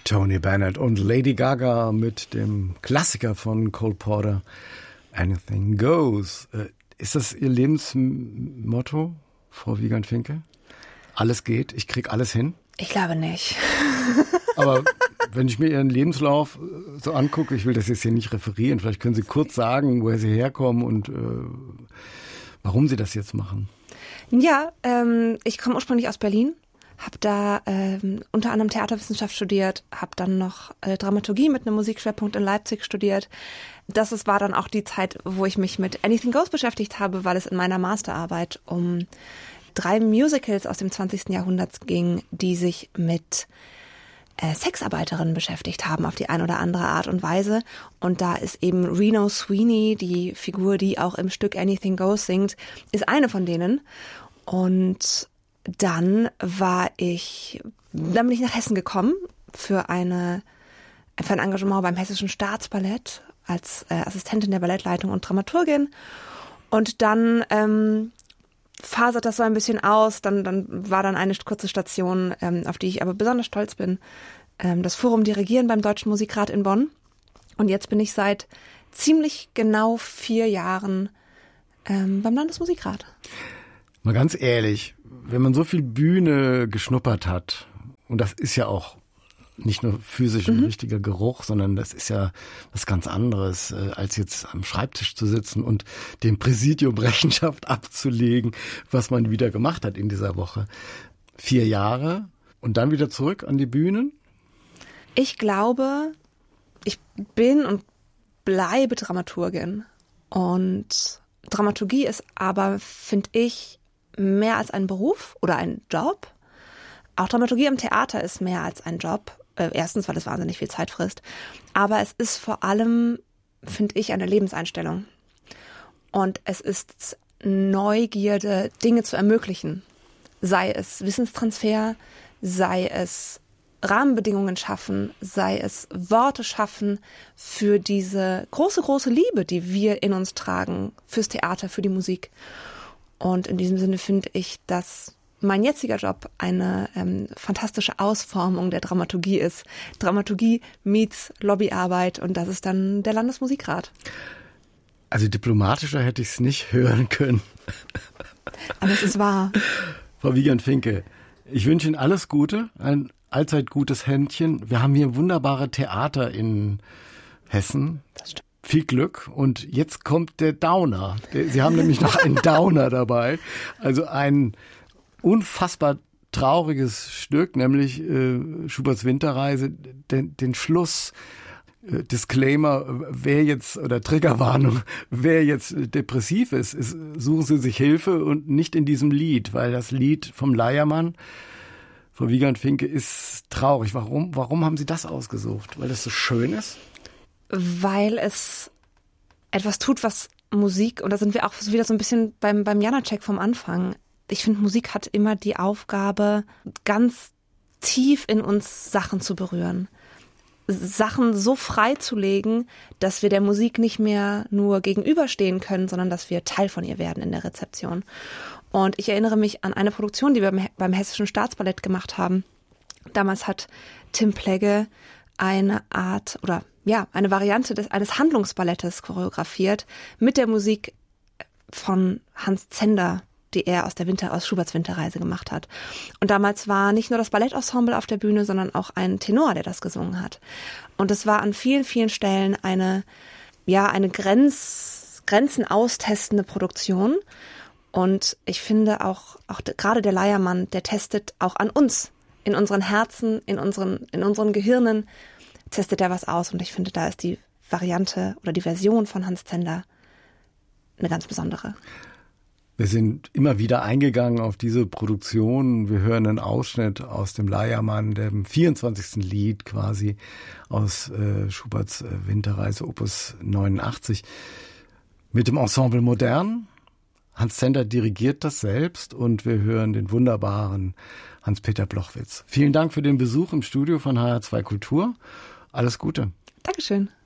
Tony Bennett und Lady Gaga mit dem Klassiker von Cole Porter, Anything Goes. Ist das Ihr Lebensmotto, Frau Wiegand-Finke? Alles geht, ich krieg alles hin? Ich glaube nicht. Aber wenn ich mir Ihren Lebenslauf so angucke, ich will das jetzt hier nicht referieren, vielleicht können Sie kurz sagen, woher Sie herkommen und warum Sie das jetzt machen. Ja, ich komme ursprünglich aus Berlin, habe da unter anderem Theaterwissenschaft studiert, habe dann noch Dramaturgie mit einem Musikschwerpunkt in Leipzig studiert. War dann auch die Zeit, wo ich mich mit Anything Goes beschäftigt habe, weil es in meiner Masterarbeit um 3 Musicals aus dem 20. Jahrhundert ging, die sich mit Sexarbeiterinnen beschäftigt haben auf die eine oder andere Art und Weise. Und da ist eben Reno Sweeney, die Figur, die auch im Stück Anything Goes singt, ist eine von denen. Und dann bin ich nach Hessen gekommen für ein Engagement beim Hessischen Staatsballett als Assistentin der Ballettleitung und Dramaturgin. Und dann fasert das so ein bisschen aus. Dann war eine kurze Station, auf die ich aber besonders stolz bin, das Forum Dirigieren beim Deutschen Musikrat in Bonn. Und jetzt bin ich seit ziemlich genau 4 Jahren beim Landesmusikrat. Mal ganz ehrlich, wenn man so viel Bühne geschnuppert hat, und das ist ja auch nicht nur physisch ein richtiger Geruch, sondern das ist ja was ganz anderes, als jetzt am Schreibtisch zu sitzen und dem Präsidium Rechenschaft abzulegen, was man wieder gemacht hat in dieser Woche. 4 Jahre und dann wieder zurück an die Bühnen? Ich glaube, ich bin und bleibe Dramaturgin. Und Dramaturgie ist aber, finde ich, mehr als ein Beruf oder ein Job. Auch Dramaturgie im Theater ist mehr als ein Job. Erstens, weil es wahnsinnig viel Zeit frisst. Aber es ist vor allem, finde ich, eine Lebenseinstellung. Und es ist Neugierde, Dinge zu ermöglichen. Sei es Wissenstransfer, sei es Rahmenbedingungen schaffen, sei es Worte schaffen für diese große, große Liebe, die wir in uns tragen, fürs Theater, für die Musik. Und in diesem Sinne finde ich, dass mein jetziger Job eine fantastische Ausformung der Dramaturgie ist. Dramaturgie meets Lobbyarbeit und das ist dann der Landesmusikrat. Also diplomatischer hätte ich es nicht hören können. Aber es ist wahr. Frau Wiegand-Finke, ich wünsche Ihnen alles Gute, ein allzeit gutes Händchen. Wir haben hier wunderbare Theater in Hessen. Das stimmt. Viel Glück und jetzt kommt der Downer. Sie haben nämlich noch einen Downer dabei, also ein unfassbar trauriges Stück, nämlich Schuberts Winterreise, den Schluss, Disclaimer, wer jetzt, oder Triggerwarnung, wer jetzt depressiv ist, suchen Sie sich Hilfe und nicht in diesem Lied, weil das Lied vom Leiermann, Frau Wiegand-Finke, ist traurig. Warum haben Sie das ausgesucht? Weil es so schön ist? Weil es etwas tut, was Musik, und da sind wir auch wieder so ein bisschen beim Janacek vom Anfang. Ich finde, Musik hat immer die Aufgabe, ganz tief in uns Sachen zu berühren. Sachen so freizulegen, dass wir der Musik nicht mehr nur gegenüberstehen können, sondern dass wir Teil von ihr werden in der Rezeption. Und ich erinnere mich an eine Produktion, die wir beim Hessischen Staatsballett gemacht haben. Damals hat Tim Plegge eine Variante eines Handlungsballettes choreografiert mit der Musik von Hans Zender, die er aus Schuberts Winterreise gemacht hat. Und damals war nicht nur das Ballettensemble auf der Bühne, sondern auch ein Tenor, der das gesungen hat. Und es war an vielen, vielen Stellen eine Grenzen austestende Produktion. Und ich finde auch gerade der Leiermann, der testet auch an uns, in unseren Herzen, in unseren Gehirnen, testet er was aus. Und ich finde, da ist die Variante oder die Version von Hans Zender eine ganz besondere. Wir sind immer wieder eingegangen auf diese Produktion. Wir hören einen Ausschnitt aus dem Leiermann, dem 24. Lied quasi aus Schuberts Winterreise, Opus 89, mit dem Ensemble Modern. Hans Zender dirigiert das selbst und wir hören den wunderbaren Hans-Peter Blochwitz. Vielen Dank für den Besuch im Studio von HR2 Kultur. Alles Gute. Dankeschön.